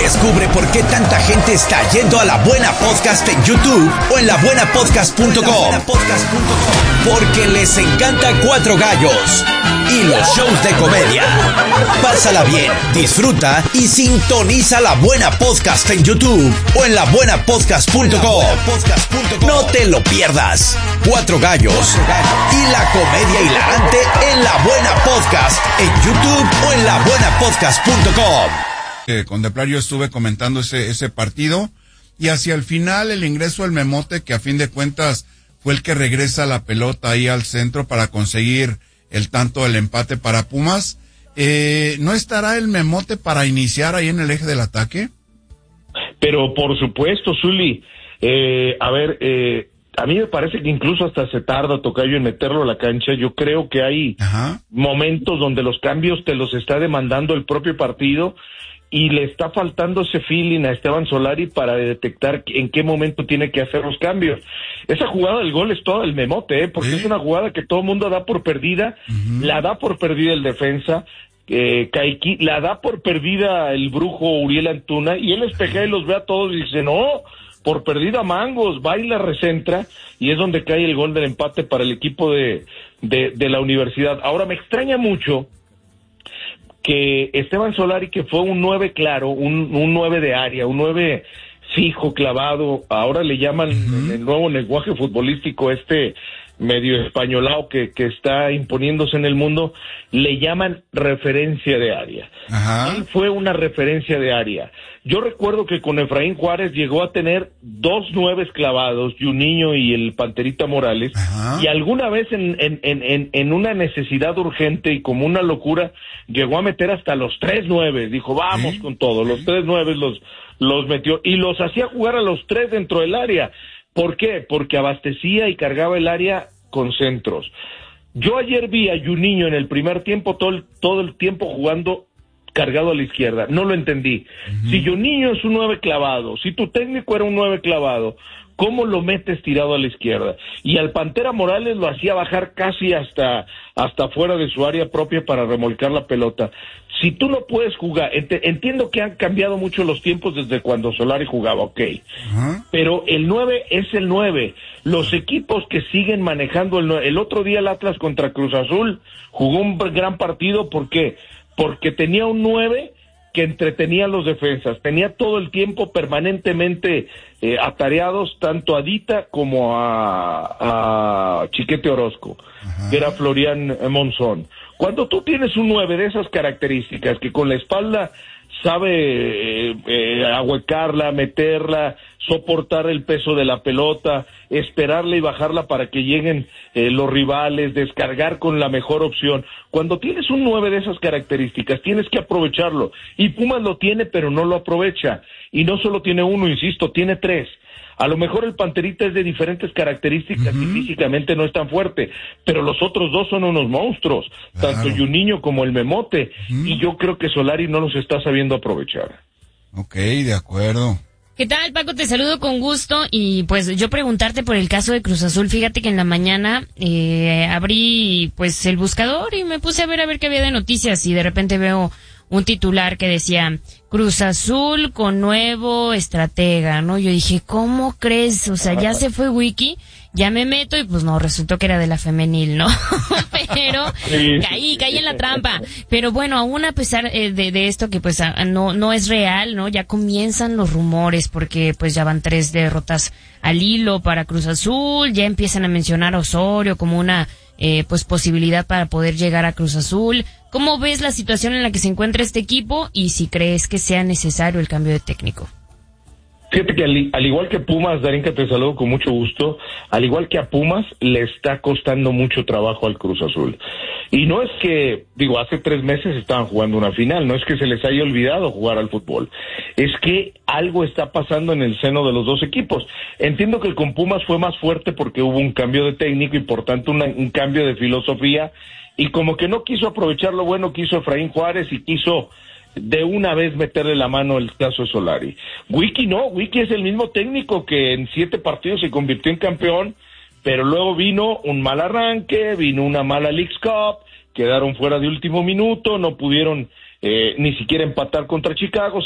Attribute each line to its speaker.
Speaker 1: Descubre por qué tanta gente está yendo a La Buena Podcast en YouTube o en labuenapodcast.com. Porque les encanta Cuatro Gallos y los shows de comedia. Pásala bien, disfruta y sintoniza La Buena Podcast en YouTube o en labuenapodcast.com. No te lo pierdas. Cuatro Gallos y la comedia hilarante en La Buena Podcast en YouTube o en labuenapodcast.com.
Speaker 2: Contemplar, yo estuve comentando ese partido, y hacia el final el ingreso del Memote, que a fin de cuentas fue el que regresa la pelota ahí al centro para conseguir el tanto del empate para Pumas. ¿No estará el Memote para iniciar ahí en el eje del ataque?
Speaker 3: Pero por supuesto, Zuli, a mí me parece que incluso hasta se tarda, Tocayo, en meterlo a la cancha. Yo creo que hay momentos donde los cambios te los está demandando el propio partido, y le está faltando ese feeling a Esteban Solari para detectar en qué momento tiene que hacer los cambios. Esa jugada del gol es todo el Memote, porque es una jugada que todo el mundo da por perdida, la da por perdida el defensa, Caiki, la da por perdida el brujo Uriel Antuna, y él espejea y los ve a todos y dice, no, por perdida Mangos, va y la recentra, y es donde cae el gol del empate para el equipo de la Universidad. Ahora, me extraña mucho que Esteban Solari, que fue un 9 claro, un 9 de área, un 9 fijo, clavado, ahora le llaman en el nuevo lenguaje futbolístico medio españolado que está imponiéndose en el mundo, le llaman referencia de área. Él fue una referencia de área. Yo recuerdo que con Efraín Juárez llegó a tener 2 9 clavados, Juninho y el Panterita Morales, y alguna vez en una necesidad urgente y como una locura, llegó a meter hasta los 3 9, dijo, vamos con todo, los 3 9 los metió, y los hacía jugar a los 3 dentro del área. ¿Por qué? Porque abastecía y cargaba el área con centros. Yo ayer vi a Juninho en el primer tiempo todo el tiempo jugando cargado a la izquierda. No lo entendí. Si Juninho es un 9 clavado, si tu técnico era un 9 clavado, ¿cómo lo metes tirado a la izquierda? Y al Pantera Morales lo hacía bajar casi hasta fuera de su área propia para remolcar la pelota. Si tú no puedes jugar, entiendo que han cambiado mucho los tiempos desde cuando Solari jugaba, ok, pero el 9 es el 9. Los equipos que siguen manejando el 9, el otro día el Atlas contra Cruz Azul jugó un gran partido, ¿por qué? Porque tenía un 9 que entretenía a los defensas, tenía todo el tiempo permanentemente atareados tanto a Dita como a Chiquete Orozco, que era Florian Monzón. Cuando tú tienes un 9 de esas características, que con la espalda sabe ahuecarla, meterla, soportar el peso de la pelota, esperarla y bajarla para que lleguen los rivales, descargar con la mejor opción. Cuando tienes un 9 de esas características, tienes que aprovecharlo. Y Pumas lo tiene, pero no lo aprovecha. Y no solo tiene uno, insisto, tiene 3. A lo mejor el Panterita es de diferentes características y físicamente no es tan fuerte, pero los otros 2 son unos monstruos, tanto Juninho como el Memote, y yo creo que Solari no los está sabiendo aprovechar.
Speaker 2: Ok, de acuerdo.
Speaker 4: ¿Qué tal, Paco? Te saludo con gusto, y pues yo preguntarte por el caso de Cruz Azul. Fíjate que en la mañana abrí pues el buscador y me puse a ver qué había de noticias, y de repente veo un titular que decía Cruz Azul con nuevo estratega, ¿no? Yo dije, ¿cómo crees? O sea, ya se fue Wiki, ya me meto y pues no, resultó que era de la femenil, ¿no? Pero caí en la trampa. Pero bueno, aún a pesar de esto que pues no es real, ¿no? Ya comienzan los rumores porque pues ya van 3 derrotas al hilo para Cruz Azul, ya empiezan a mencionar a Osorio como una pues posibilidad para poder llegar a Cruz Azul. ¿Cómo ves la situación en la que se encuentra este equipo y si crees que sea necesario el cambio de técnico?
Speaker 3: Fíjate que al igual que Pumas, Darinka, te saludo con mucho gusto, al igual que a Pumas, le está costando mucho trabajo al Cruz Azul. Y no es que, hace 3 meses estaban jugando una final, no es que se les haya olvidado jugar al fútbol, es que algo está pasando en el seno de los 2 equipos. Entiendo que el con Pumas fue más fuerte porque hubo un cambio de técnico y por tanto un cambio de filosofía, y como que no quiso aprovechar lo bueno que hizo Efraín Juárez y quiso de una vez meterle la mano el caso de Solari. Wiki no, Wiki es el mismo técnico que en 7 partidos se convirtió en campeón, pero luego vino un mal arranque, vino una mala Leagues Cup, quedaron fuera de último minuto, no pudieron ni siquiera empatar contra Chicago,